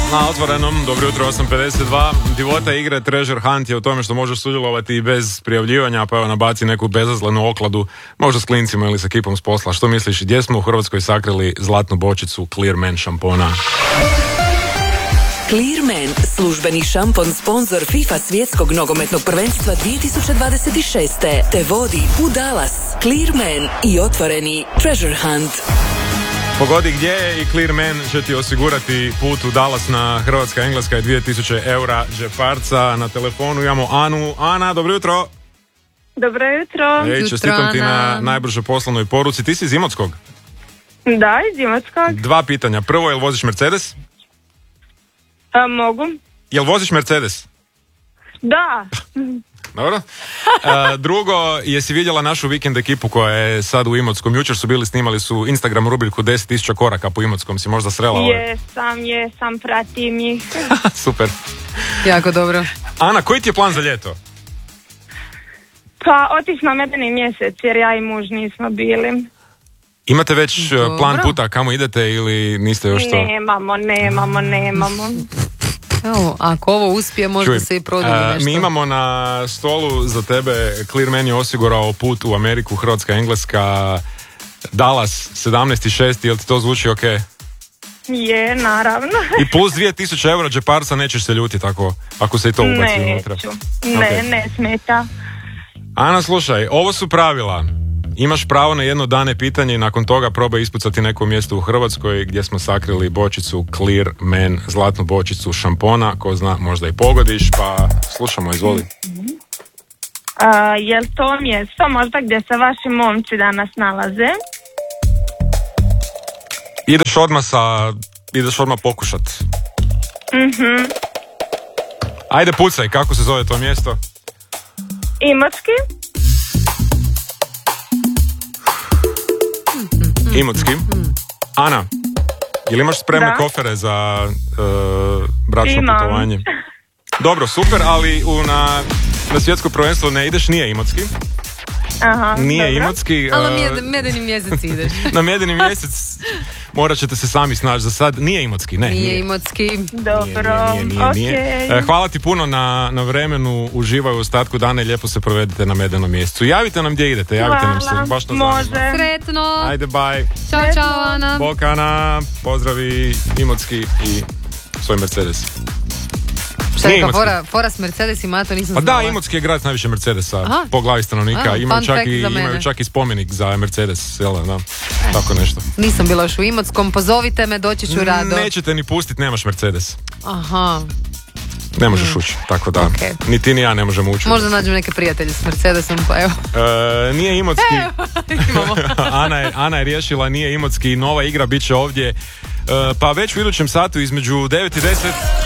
Na Otvorenom, dobro jutro, 8.52. Divota igre Treasure Hunt je u tome što možeš sudjelovati i bez prijavljivanja, pa evo nabaci neku bezazlenu okladu, možda s klincima ili s ekipom s posla. Što misliš, gdje smo u Hrvatskoj sakrili zlatnu bočicu Clearman šampona? Clearman, službeni šampon sponsor FIFA svjetskog nogometnog prvenstva 2026. te vodi u Dallas. Clearman i otvoreni Treasure Hunt. Pogodi gdje je i Clearman će ti osigurati put u Dallas na Hrvatska-Engleska i 2000 eura džeparca. Na telefonu imamo Anu. Ana, dobro jutro. Dobro jutro. Ej, čestitam ti na najbržoj poslovnoj poruci. Ti si iz Imotskog? Da, iz Imotskog. Dva pitanja. Prvo, jel voziš Mercedes? Mogu. Jel voziš Mercedes? Da. Dobro. Drugo, jesi vidjela našu vikend ekipu koja je sad u Imotskom? Jučer su bili, snimali su Instagram rubriku 10.000 koraka po Imotskom. Si možda srela ove? Jesam, pratim ih. Super. Jako dobro. Ana, koji ti je plan za ljeto? Pa otići na medeni mjesec jer ja i muž nismo bili. Imate već plan puta kamo idete ili niste još to? Nemamo. Evo, ako ovo uspije, možda se i produži nešto. Mi imamo na stolu za tebe, Clearman je osigurao put u Ameriku, Hrvatska, Engleska, Dallas, 17.6. Jel ti to zvuči ok? Je, naravno. I plus 2000 eura džeparca, nećeš se ljuti tako, ako se i to ubaci unutra. Neću. Okay. Ne smeta. Ana, slušaj, ovo su pravila. Imaš pravo na jedno dane pitanje i nakon toga probaj ispucati neko mjesto u Hrvatskoj gdje smo sakrili bočicu Clearman, zlatnu bočicu šampona, ko zna, možda i pogodiš, pa slušamo, izvoli. Jel to mjesto možda gdje se vaši momci danas nalaze? Ideš odmah pokušat. Ajde pucaj, kako se zove to mjesto? Imotski? Imotski. Ana, jel imaš spremne kofere za bračno putovanje? Dobro, super, ali na svjetsko prvenstvo ne ideš, nije Imotski. Aha, nije dobro. Imotski. Ali medeni mjesec ideš. Na medeni mjesec morat ćete se sami snaći za sad. Nije Imotski, ne. Nije Imotski. Dobro, nije. Hvala ti puno na vremenu, uživaj u ostatku dana i lijepo se provedite na medenom mjesecu. Javite nam gdje idete, javite nam se, baš nas zanima. Sretno. Ajde, bye. Ćao, Ana. Bok, Ana, pozdravi Imotski i svoj Mercedes. Šta je fora s Mercedesima, to nisam znala. Pa da, Imotski je grad s najviše Mercedesa po glavi stanovnika. Imaju čak i spomenik za Mercedes, jel da? Tako nešto. Nisam bila još u Imotskom, pozovite me, doći ću rado. Nećete ni pustit, nemaš Mercedes. Aha. Ne možeš ući, tako da. Ni ti ni ja ne možemo ući. Možda nađem neke prijatelje s Mercedesom, pa evo. Nije Imotski. Ana je riješila, nije Imotski, nova igra bit će ovdje. Pa već u idućem satu između 9 i 10